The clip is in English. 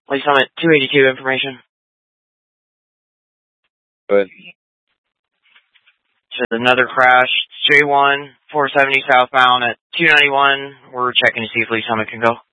Lee Summit 282 information. Good. Just another crash. J1 470 southbound at 291. We're checking to see if Lee Summit can go.